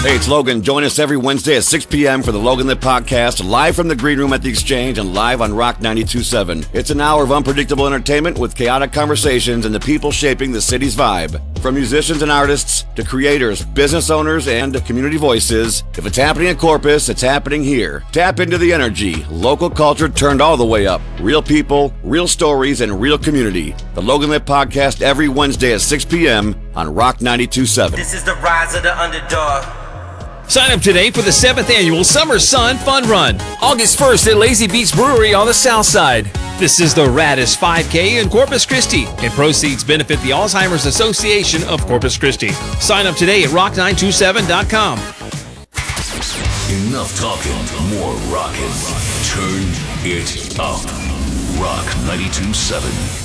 Hey, it's Logan. Join us every Wednesday at 6 p.m. for the Logan Lit Podcast, live from the Green Room at the Exchange and live on Rock 92.7. It's an hour of unpredictable entertainment with chaotic conversations and the people shaping the city's vibe. From musicians and artists to creators, business owners, and community voices, if it's happening in Corpus, it's happening here. Tap into the energy. Local culture turned all the way up. Real people, real stories, and real community. The Logan Lit Podcast every Wednesday at 6 p.m. on Rock 92.7. This is the rise of the underdog. Sign up today for the 7th annual Summer Sun Fun Run, August 1st at Lazy Beats Brewery on the South Side. This is the raddest 5K in Corpus Christi, and proceeds benefit the Alzheimer's Association of Corpus Christi. Sign up today at rock927.com. Enough talking, more rocking. Turn it up. Rock 92.7.